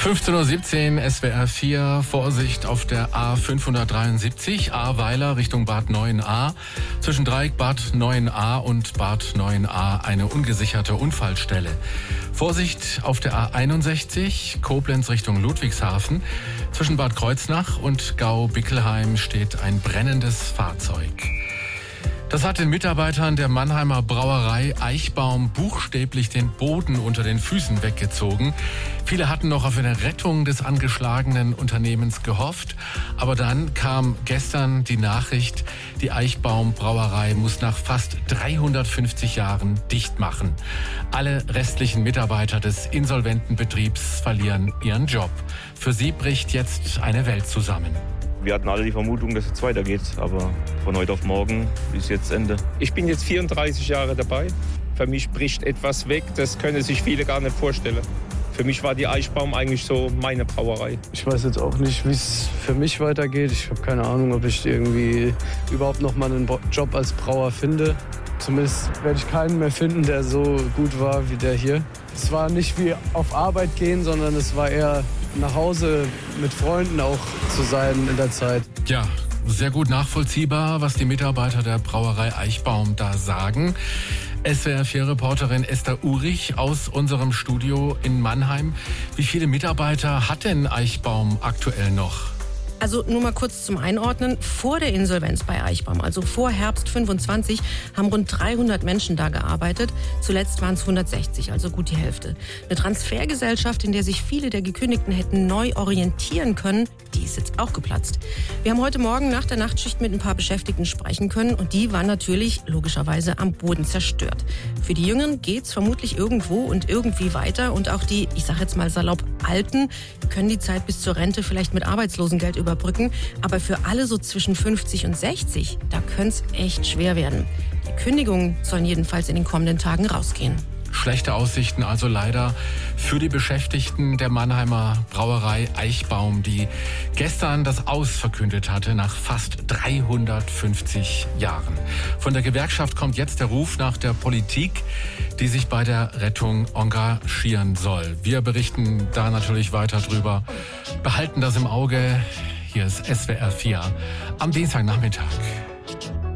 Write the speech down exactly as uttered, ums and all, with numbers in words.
fünfzehn Uhr siebzehn, S W R vier, Vorsicht auf der A fünfhundertdreiundsiebzig, Ahrweiler Richtung Bad Neuenahr. Zwischen Dreieck Bad Neuenahr und Bad Neuenahr eine ungesicherte Unfallstelle. Vorsicht auf der A einundsechzig, Koblenz Richtung Ludwigshafen. Zwischen Bad Kreuznach und Gau-Bickelheim steht ein brennendes Fahrzeug. Das hat den Mitarbeitern der Mannheimer Brauerei Eichbaum buchstäblich den Boden unter den Füßen weggezogen. Viele hatten noch auf eine Rettung des angeschlagenen Unternehmens gehofft. Aber dann kam gestern die Nachricht, die Eichbaum Brauerei muss nach fast dreihundertfünfzig Jahren dicht machen. Alle restlichen Mitarbeiter des insolventen Betriebs verlieren ihren Job. Für sie bricht jetzt eine Welt zusammen. Wir hatten alle die Vermutung, dass es weitergeht, aber von heute auf morgen ist jetzt Ende. Ich bin jetzt vierunddreißig Jahre dabei. Für mich bricht etwas weg, das können sich viele gar nicht vorstellen. Für mich war die Eichbaum eigentlich so meine Brauerei. Ich weiß jetzt auch nicht, wie es für mich weitergeht. Ich habe keine Ahnung, ob ich irgendwie überhaupt noch mal einen Job als Brauer finde. Zumindest werde ich keinen mehr finden, der so gut war wie der hier. Es war nicht wie auf Arbeit gehen, sondern es war eher nach Hause mit Freunden auch zu sein in der Zeit. Ja, sehr gut nachvollziehbar, was die Mitarbeiter der Brauerei Eichbaum da sagen. S W R vier Reporterin Esther Urich aus unserem Studio in Mannheim. Wie viele Mitarbeiter hat denn Eichbaum aktuell noch? Also nur mal kurz zum Einordnen. Vor der Insolvenz bei Eichbaum, also vor Herbst fünfundzwanzig, haben rund dreihundert Menschen da gearbeitet. Zuletzt waren es hundertsechzig, also gut die Hälfte. Eine Transfergesellschaft, in der sich viele der Gekündigten hätten neu orientieren können, die ist jetzt auch geplatzt. Wir haben heute Morgen nach der Nachtschicht mit ein paar Beschäftigten sprechen können und die waren natürlich logischerweise am Boden zerstört. Für die Jüngeren geht's vermutlich irgendwo und irgendwie weiter und auch die, ich sag jetzt mal salopp, Alten können die Zeit bis zur Rente vielleicht mit Arbeitslosengeld überbrücken. Aber für alle so zwischen fünfzig und sechzig, da könnte es echt schwer werden. Die Kündigungen sollen jedenfalls in den kommenden Tagen rausgehen. Schlechte Aussichten also leider für die Beschäftigten der Mannheimer Brauerei Eichbaum, die gestern das Aus verkündet hatte nach fast dreihundertfünfzig Jahren. Von der Gewerkschaft kommt jetzt der Ruf nach der Politik, die sich bei der Rettung engagieren soll. Wir berichten da natürlich weiter drüber, behalten das im Auge. Hier ist S W R vier am Dienstagnachmittag.